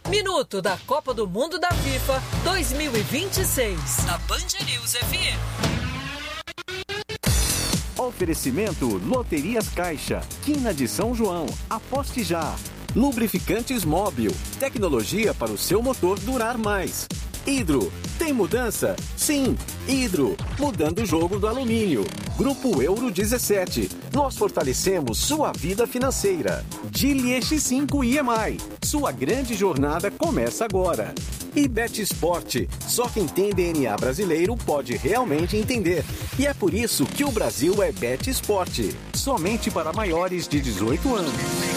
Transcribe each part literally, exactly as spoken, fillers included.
Minuto da Copa do Mundo da FIFA dois mil e vinte e seis. Na Band News F M. Oferecimento Loterias Caixa, Quina de São João, aposte já. Lubrificantes Móbil, tecnologia para o seu motor durar mais. Hidro, tem mudança? Sim, Hidro, mudando o jogo do alumínio. Grupo Euro dezessete, nós fortalecemos sua vida financeira. Geely X cinco I M I, sua grande jornada começa agora. E Bet Sport, só quem tem D N A brasileiro pode realmente entender. E é por isso que o Brasil é Bet Sport, somente para maiores de dezoito anos.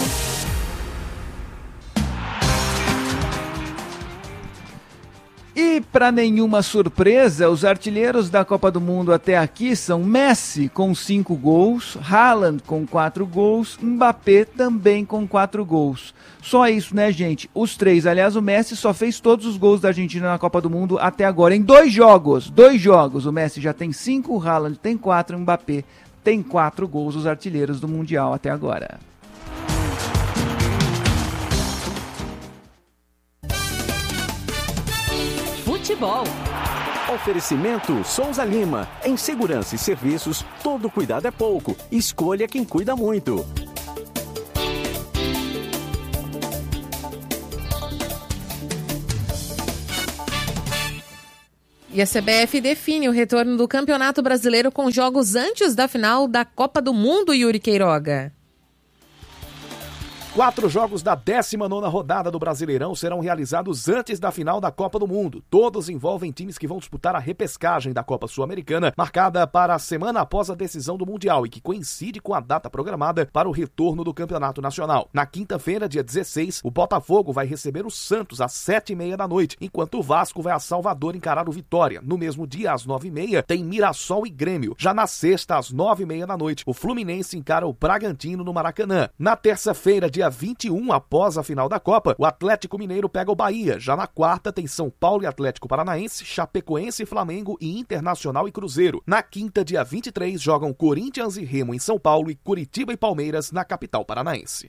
E para nenhuma surpresa, os artilheiros da Copa do Mundo até aqui são Messi com cinco gols, Haaland com quatro gols, Mbappé também com quatro gols. Só isso, né, gente? Os três. Aliás, o Messi só fez todos os gols da Argentina na Copa do Mundo até agora, em dois jogos. Dois jogos. O Messi já tem cinco, o Haaland tem quatro, o Mbappé tem quatro gols, os artilheiros do Mundial até agora. Futebol. Oferecimento Souza Lima. Em segurança e serviços, todo cuidado é pouco. Escolha quem cuida muito. E a C B F define o retorno do Campeonato Brasileiro com jogos antes da final da Copa do Mundo, Yuri Queiroga. Quatro jogos da décima nona rodada do Brasileirão serão realizados antes da final da Copa do Mundo. Todos envolvem times que vão disputar a repescagem da Copa Sul-Americana, marcada para a semana após a decisão do Mundial e que coincide com a data programada para o retorno do Campeonato Nacional. Na quinta-feira, dia dezesseis, o Botafogo vai receber o Santos às sete e meia da noite, enquanto o Vasco vai a Salvador encarar o Vitória. No mesmo dia, às nove e meia, tem Mirassol e Grêmio. Já na sexta, às nove e meia da noite, o Fluminense encara o Bragantino no Maracanã. Na terça-feira, dia vinte e um, após a final da Copa, o Atlético Mineiro pega o Bahia. Já na quarta tem São Paulo e Atlético Paranaense, Chapecoense e Flamengo e Internacional e Cruzeiro. Na quinta, dia vinte e três, jogam Corinthians e Remo em São Paulo e Curitiba e Palmeiras na capital paranaense.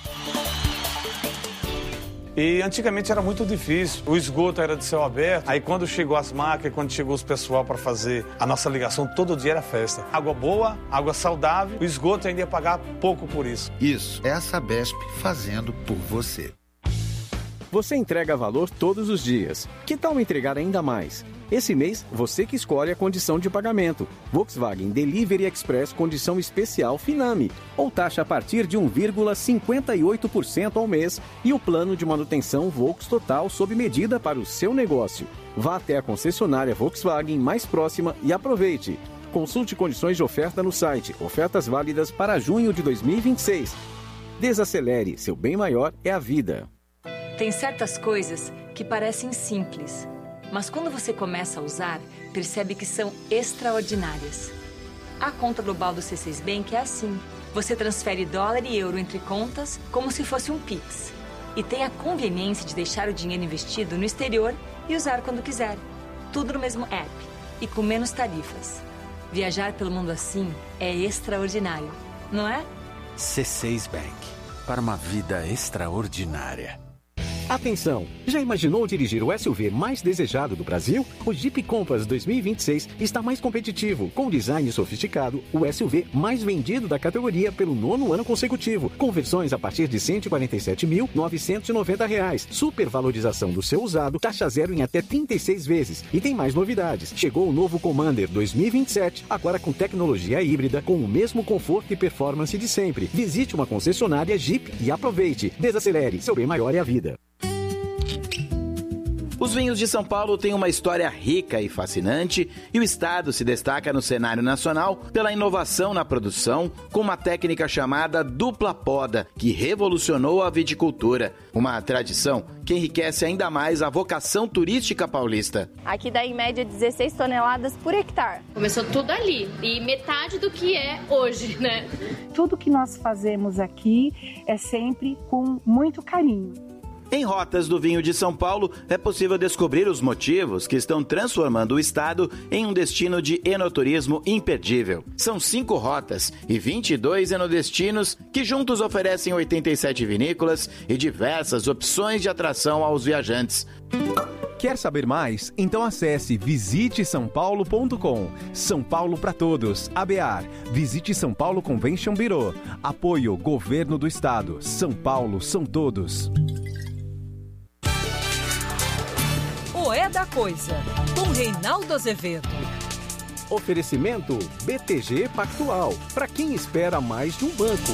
E antigamente era muito difícil, o esgoto era de céu aberto, aí quando chegou as máquinas, quando chegou os pessoal para fazer a nossa ligação, todo dia era festa. Água boa, água saudável, o esgoto ainda ia pagar pouco por isso. Isso, é a Sabesp fazendo por você. Você entrega valor todos os dias. Que tal entregar ainda mais? Esse mês, você que escolhe a condição de pagamento. Volkswagen Delivery Express condição especial Finame. Ou taxa a partir de um vírgula cinquenta e oito por cento ao mês e o plano de manutenção Volks Total sob medida para o seu negócio. Vá até a concessionária Volkswagen mais próxima e aproveite. Consulte condições de oferta no site. Ofertas válidas para junho de dois mil e vinte e seis. Desacelere, seu bem maior é a vida. Tem certas coisas que parecem simples, mas quando você começa a usar, percebe que são extraordinárias. A conta global do C seis Bank é assim. Você transfere dólar e euro entre contas como se fosse um Pix. E tem a conveniência de deixar o dinheiro investido no exterior e usar quando quiser. Tudo no mesmo app e com menos tarifas. Viajar pelo mundo assim é extraordinário, não é? C seis Bank. Para uma vida extraordinária. Atenção! Já imaginou dirigir o S U V mais desejado do Brasil? O Jeep Compass dois mil e vinte e seis está mais competitivo, com design sofisticado, o S U V mais vendido da categoria pelo nono ano consecutivo, com versões a partir de cento e quarenta e sete mil novecentos e noventa reais, supervalorização do seu usado, taxa zero em até trinta e seis vezes. E tem mais novidades. Chegou o novo Commander dois mil e vinte e sete, agora com tecnologia híbrida, com o mesmo conforto e performance de sempre. Visite uma concessionária Jeep e aproveite. Desacelere, seu bem maior é a vida. Os vinhos de São Paulo têm uma história rica e fascinante e o estado se destaca no cenário nacional pela inovação na produção com uma técnica chamada dupla poda, que revolucionou a viticultura. Uma tradição que enriquece ainda mais a vocação turística paulista. Aqui dá em média dezesseis toneladas por hectare. Começou tudo ali e metade do que é hoje, né? Tudo que nós fazemos aqui é sempre com muito carinho. Em Rotas do Vinho de São Paulo, é possível descobrir os motivos que estão transformando o estado em um destino de enoturismo imperdível. São cinco rotas e vinte e dois enodestinos que juntos oferecem oitenta e sete vinícolas e diversas opções de atração aos viajantes. Quer saber mais? Então acesse visite são paulo ponto com. São Paulo para todos. A B A R. Visite São Paulo Convention Bureau. Apoio Governo do Estado. São Paulo são todos. O É da Coisa, com Reinaldo Azevedo. Oferecimento B T G Pactual, para quem espera mais de um banco.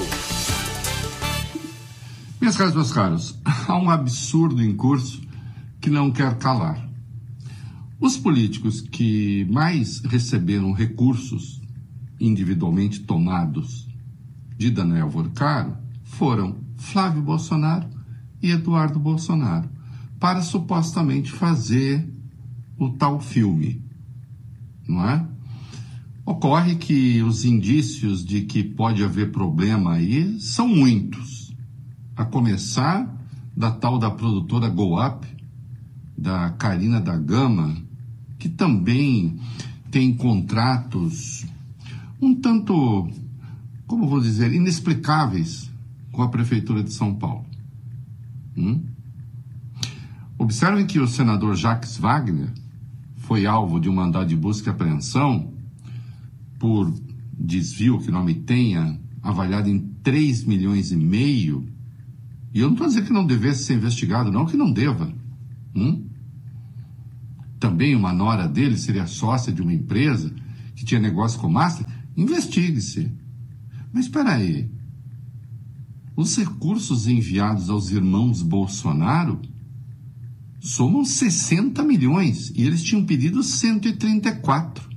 Minhas caras, meus caros, há um absurdo em curso que não quer calar. Os políticos que mais receberam recursos individualmente tomados de Daniel Vorcaro foram Flávio Bolsonaro e Eduardo Bolsonaro, para supostamente fazer o tal filme, não é? Ocorre que os indícios de que pode haver problema aí são muitos, a começar da tal da produtora Go Up, da Carina da Gama, que também tem contratos um tanto, como vou dizer, inexplicáveis com a Prefeitura de São Paulo. Hum? Observem que o senador Jacques Wagner foi alvo de um mandado de busca e apreensão por desvio que não me tenha, avaliado em três milhões e meio. E eu não estou dizendo que não devesse ser investigado, não que não deva. Hum? Também uma nora dele seria sócia de uma empresa que tinha negócio com Master. Investigue-se. Mas espera aí. Os recursos enviados aos irmãos Bolsonaro somam sessenta milhões e eles tinham pedido cento e trinta e quatro.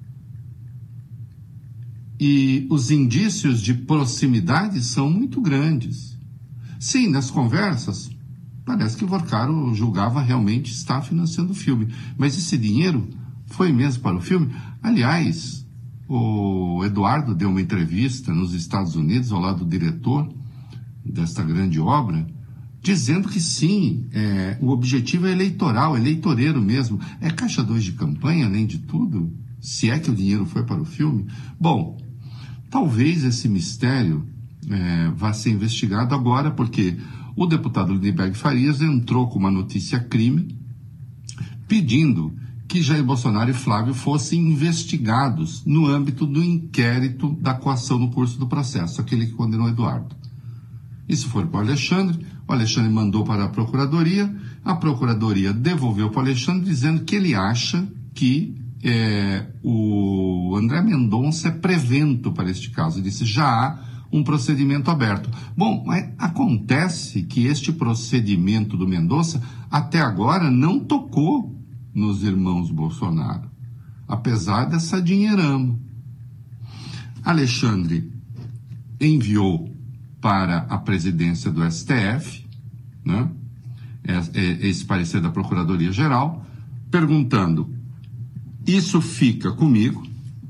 E os indícios de proximidade são muito grandes. Sim, nas conversas, parece que Vorcaro julgava realmente estar financiando o filme. Mas esse dinheiro foi mesmo para o filme? Aliás, o Eduardo deu uma entrevista nos Estados Unidos ao lado do diretor desta grande obra, dizendo que sim, é, o objetivo é eleitoral, eleitoreiro mesmo. É caixa dois de campanha, além de tudo? Se é que o dinheiro foi para o filme? Bom, talvez esse mistério é, vá ser investigado agora, porque o deputado Lindenberg Farias entrou com uma notícia crime pedindo que Jair Bolsonaro e Flávio fossem investigados no âmbito do inquérito da coação no curso do processo, aquele que condenou Eduardo. Isso foi para o Alexandre, o Alexandre mandou para a Procuradoria, a Procuradoria devolveu para o Alexandre dizendo que ele acha que é, o André Mendonça é prevento para este caso. Ele disse, já há um procedimento aberto. Bom, mas acontece que este procedimento do Mendonça até agora não tocou nos irmãos Bolsonaro, apesar dessa dinheirama. Alexandre enviou para a presidência do S T F, né, esse parecer da Procuradoria-Geral, perguntando, isso fica comigo,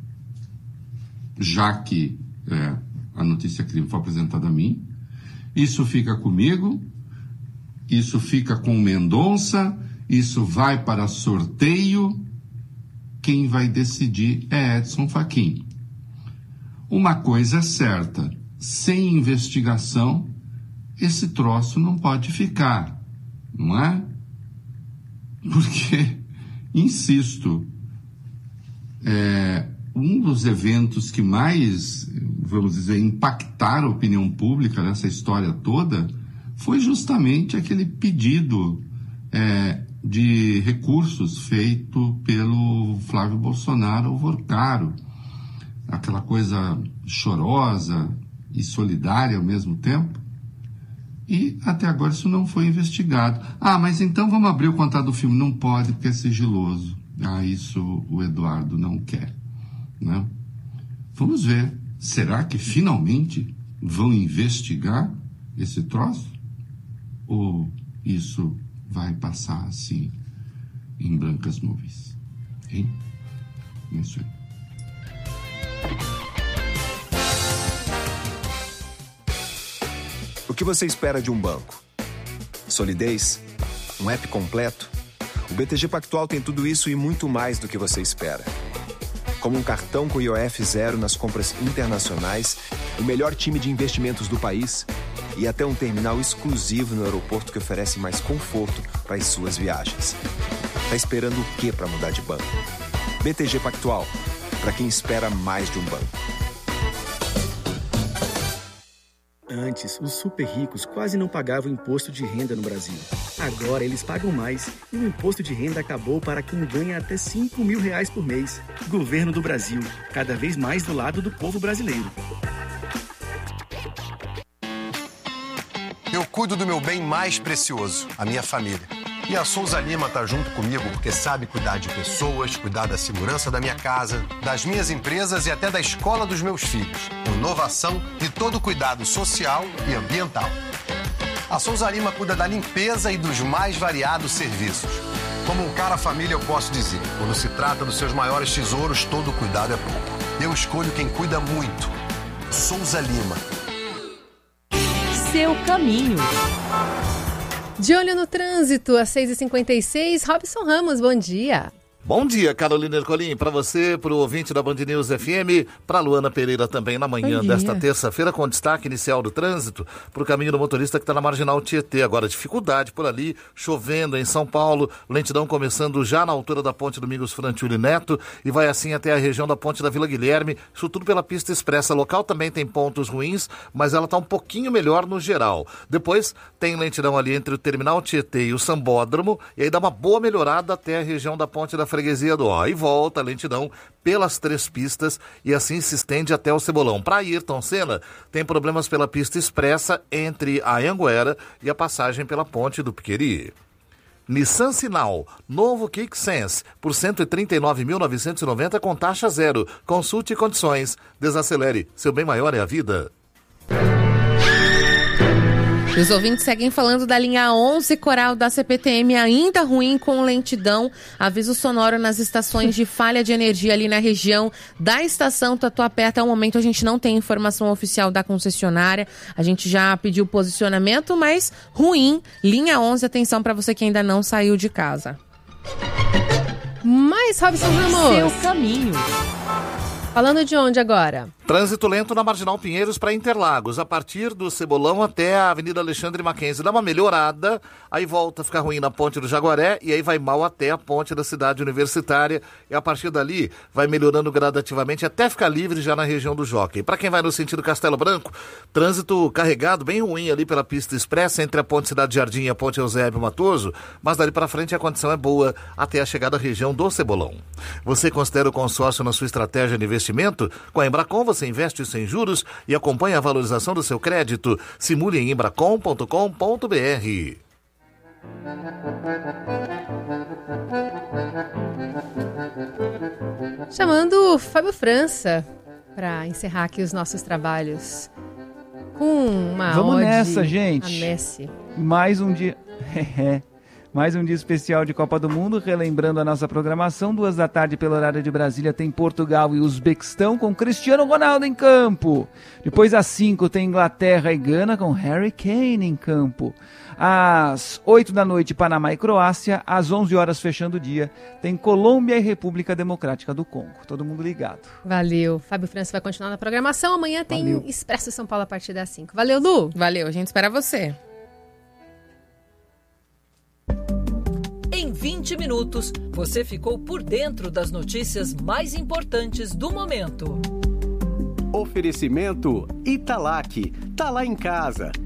já que é, a notícia crime foi apresentada a mim, isso fica comigo, isso fica com o Mendonça, isso vai para sorteio, quem vai decidir é Edson Fachin. Uma coisa é certa, sem investigação, esse troço não pode ficar, não é? Porque, insisto, é, um dos eventos que mais, vamos dizer, impactaram a opinião pública nessa história toda foi justamente aquele pedido é, de recursos feito pelo Flávio Bolsonaro ao Vorcaro. Aquela coisa chorosa e solidária ao mesmo tempo, e até agora isso não foi investigado. Ah, mas então vamos abrir o contato do filme. Não pode, porque é sigiloso. Ah, isso o Eduardo não quer, né? Vamos ver, será que finalmente vão investigar esse troço? Ou isso vai passar assim, em brancas nuvens? Hein? É isso aí. O que você espera de um banco? solidez, um app completo. O B T G Pactual tem tudo isso e muito mais do que você espera. Como um cartão com I O F zero nas compras internacionais, o melhor time de investimentos do país e até um terminal exclusivo no aeroporto que oferece mais conforto para as suas viagens. Tá esperando o quê para mudar de banco? B T G Pactual, para quem espera mais de um banco. Antes, os super ricos quase não pagavam imposto de renda no Brasil. Agora eles pagam mais e o imposto de renda acabou para quem ganha até cinco mil reais por mês. Governo do Brasil, cada vez mais do lado do povo brasileiro. Eu cuido do meu bem mais precioso, a minha família. E a Souza Lima tá junto comigo porque sabe cuidar de pessoas, cuidar da segurança da minha casa, das minhas empresas e até da escola dos meus filhos. Inovação e todo cuidado social e ambiental. A Souza Lima cuida da limpeza e dos mais variados serviços. Como um cara família eu posso dizer, quando se trata dos seus maiores tesouros, todo cuidado é pouco. Eu escolho quem cuida muito. Souza Lima. Seu caminho. De olho no trânsito, às seis e cinquenta e seis, Robson Ramos, bom dia. Bom dia, Carolina Ercolim, para você, para o ouvinte da Band News F M, para Luana Pereira também na manhã desta terça-feira, com destaque inicial do trânsito para o caminho do motorista que está na Marginal Tietê. Agora, dificuldade por ali, chovendo em São Paulo, lentidão começando já na altura da Ponte Domingos Frantuli Neto e vai assim até a região da Ponte da Vila Guilherme, isso tudo pela pista expressa. Local também tem pontos ruins, mas ela está um pouquinho melhor no geral. Depois tem lentidão ali entre o Terminal Tietê e o Sambódromo, e aí dá uma boa melhorada até a região da Ponte da Freguesia do Ó, e volta a lentidão pelas três pistas e assim se estende até o Cebolão. Para Ayrton Senna, tem problemas pela pista expressa entre a Anhanguera e a passagem pela Ponte do Piqueri. Nissan Sinal, novo Kick Sense, por cento e trinta e nove mil novecentos e noventa com taxa zero. Consulte condições. Desacelere, seu bem maior é a vida. E os ouvintes seguem falando da linha onze Coral da C P T M, ainda ruim com lentidão. Aviso sonoro nas estações de falha de energia ali na região da estação Tatuapé. Até o momento a gente não tem informação oficial da concessionária. A gente já pediu posicionamento, mas ruim. Linha onze, atenção para você que ainda não saiu de casa. Mais Robson Ramos. Seu caminho. Falando de onde agora? Trânsito lento na Marginal Pinheiros para Interlagos, a partir do Cebolão até a Avenida Alexandre Mackenzie. Dá uma melhorada, aí volta a ficar ruim na Ponte do Jaguaré e aí vai mal até a Ponte da Cidade Universitária. E a partir dali vai melhorando gradativamente até ficar livre já na região do Jockey. Para quem vai no sentido Castelo Branco, trânsito carregado, bem ruim ali pela pista expressa entre a Ponte Cidade Jardim e a Ponte Eusébio Matoso, mas dali para frente a condição é boa até a chegada à região do Cebolão. Você considera o consórcio na sua estratégia de investimento? Com a Embracon você investe sem juros e acompanha a valorização do seu crédito. Simule em embracon ponto com ponto b r. Chamando Fábio França para encerrar aqui os nossos trabalhos com uma Vamos ode nessa, gente. a Messi. Mais um dia... Mais um dia especial de Copa do Mundo, relembrando a nossa programação. Duas da tarde pelo horário de Brasília tem Portugal e Uzbequistão com Cristiano Ronaldo em campo. Depois às cinco tem Inglaterra e Gana com Harry Kane em campo. Às oito da noite Panamá e Croácia. Às onze horas fechando o dia tem Colômbia e República Democrática do Congo. Todo mundo ligado. Valeu. Fábio França vai continuar na programação. Amanhã tem Valeu. Expresso São Paulo a partir das cinco. Valeu, Lu. Valeu, a gente espera você. Em vinte minutos, você ficou por dentro das notícias mais importantes do momento. Oferecimento Italac. Tá lá em casa.